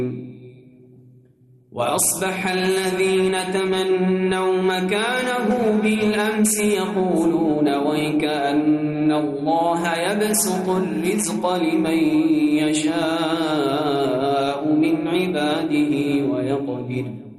وأصبح الذين تمنوا مكانه بالأمس يقولون ويكأن الله يبسط الرزق لمن يشاء من عباده ويقدر